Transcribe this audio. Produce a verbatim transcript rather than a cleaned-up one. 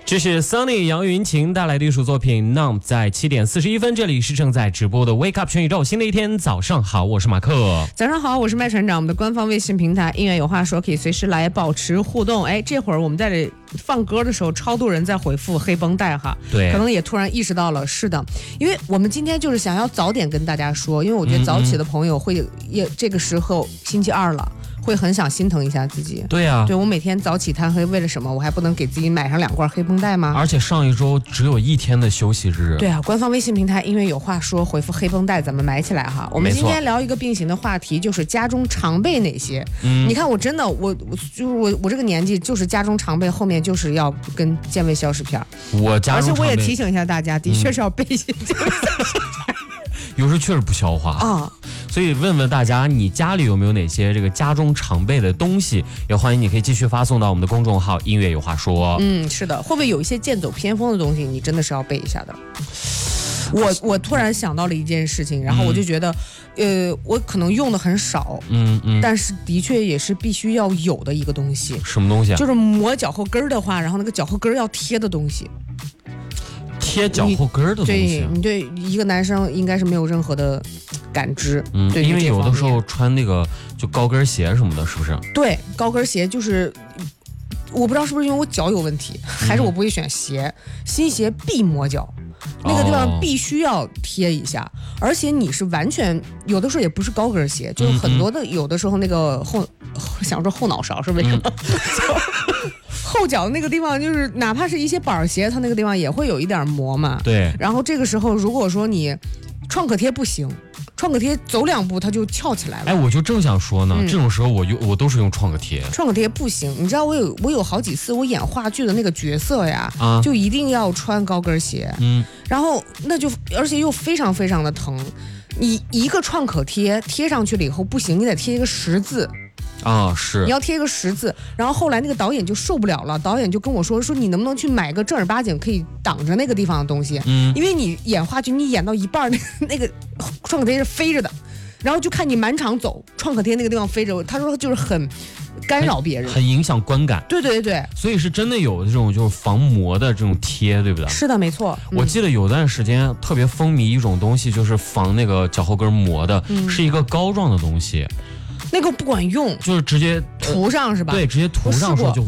这是 Sunny 杨云晴带来的艺术作品 Numb， 在七点四十一分，这里是正在直播的 Wake Up 全宇宙，新的一天早上好，我是马克。 早上好，我是麦船长。我们的官方微信平台音乐有话说，可以随时来保持互动。哎，这会儿我们在这放歌的时候，超多人在回复黑绷带哈， 对， 可能也突然意识到了，是的，因为我们今天就是想要早点跟大家说，因为我觉得早起的朋友会也这个时候星期二了。会很想心疼一下自己。 对啊， 对我每天早起贪黑，为了什么？我还不能给自己买上两罐黑绷带吗？ 而且上一周只有一天的休息日。 对啊，官方微信平台音乐有话说，回复黑绷带，咱们买起来哈。我们今天聊一个并行的话题，就是家中常备哪些？嗯，你看我真的，我我就是我我这个年纪，就是家中常备后面就是要跟健胃消食片。 我家中常备， 而且我也提醒一下大家，的确是要备一些健胃消食片。 有时候确实不消化啊，所以问问大家，你家里有没有哪些这个家中常备的东西？也欢迎你可以继续发送到我们的公众号“音乐有话说”。 嗯，是的，会不会有一些剑走偏锋的东西，你真的是要备一下的？我我突然想到了一件事情，然后我就觉得，嗯、呃，我可能用的很少，嗯嗯，但是的确也是必须要有的一个东西。 什么东西啊？ 就是磨脚后跟的话，然后那个脚后跟要贴的东西。 贴脚后跟的东西， 对，你对一个男生应该是没有任何的感知， 嗯，因为有的时候穿那个就高跟鞋什么的，是不是？ 对，高跟鞋就是，我不知道是不是因为我脚有问题，还是我不会选鞋，嗯、新鞋必磨脚。那个地方必须要贴一下，哦、而且你是完全有的时候也不是高跟鞋，就是很多的、嗯、有的时候那个后想说后脑勺是为什么？嗯、后脚那个地方就是哪怕是一些板鞋，它那个地方也会有一点磨嘛。 对。 然后这个时候如果说你创可贴不行。创可贴走两步它就翘起来了。 哎，我就正想说呢，嗯、这种时候我用我都是用创可贴。 创可贴不行，你知道我有我有好几次我演话剧的那个角色呀，啊、就一定要穿高跟鞋，嗯，然后那就而且又非常非常的疼。你一个创可贴贴上去了以后不行，你得贴一个十字。 啊，是你要贴一个十字，然后后来那个导演就受不了了，导演就跟我说说你能不能去买个正儿八经可以挡着那个地方的东西，嗯，因为你演话剧你演到一半那个那个创可贴是飞着的，然后就看你满场走，创可贴那个地方飞着，他说就是很干扰别人， 很, 很影响观感。 对对对， 所以是真的有这种就是防磨的这种贴，对不对？ 是的，没错。 嗯、我记得有段时间特别风靡一种东西，就是防那个脚后跟磨的，嗯、是一个膏状的东西。 那个不管用， 就是直接涂上是吧？ 对，直接涂上时候就。